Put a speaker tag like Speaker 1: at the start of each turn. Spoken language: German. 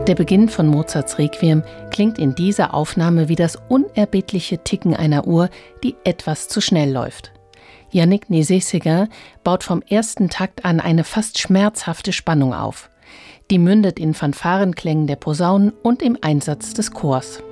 Speaker 1: Der Beginn von Mozarts Requiem klingt in dieser Aufnahme wie das unerbittliche Ticken einer Uhr, die etwas zu schnell läuft. Yannick Nézet-Séguin baut vom ersten Takt an eine fast schmerzhafte Spannung auf. Die mündet in Fanfarenklängen der Posaunen und im Einsatz des Chors.